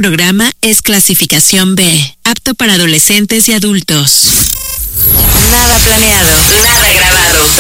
programa es clasificación B, apto para adolescentes y adultos. Nada planeado, nada grabado,